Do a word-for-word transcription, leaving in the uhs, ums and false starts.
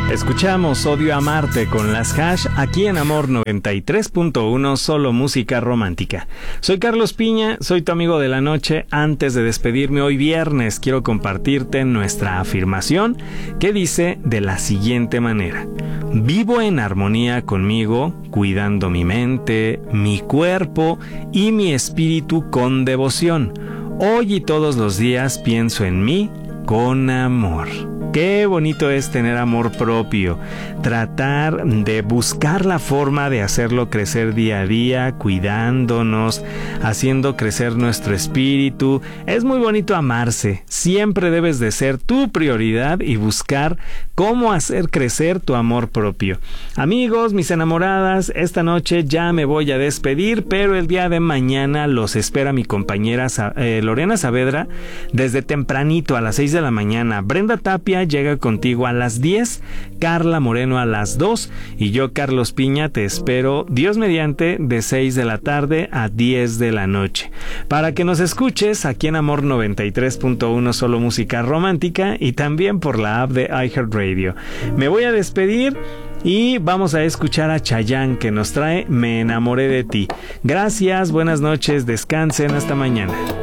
Escuchamos Odio Amarte con Las Hash aquí en Amor noventa y tres punto uno, solo música romántica. Soy Carlos Piña, soy tu amigo de la noche. Antes de despedirme hoy viernes, quiero compartirte nuestra afirmación que dice de la siguiente manera: vivo en armonía conmigo, cuidando mi mente, mi cuerpo y mi espíritu con devoción. Hoy y todos los días pienso en mí con amor. Qué bonito es tener amor propio, tratar de buscar la forma de hacerlo crecer día a día, cuidándonos, haciendo crecer nuestro espíritu. Es muy bonito amarse, siempre debes de ser tu prioridad y buscar cómo hacer crecer tu amor propio. Amigos, mis enamoradas, esta noche ya me voy a despedir, pero el día de mañana los espera mi compañera eh, Lorena Saavedra desde tempranito a las seis de la mañana. Brenda Tapia llega contigo a las diez, Carla Moreno a las dos y yo, Carlos Piña, te espero Dios mediante de seis de la tarde a diez de la noche para que nos escuches aquí en Amor noventa y tres punto uno, solo música romántica, y también por la app de iHeartRadio. Me voy a despedir y vamos a escuchar a Chayanne, que nos trae Me enamoré de ti. Gracias, buenas noches, descansen, hasta mañana.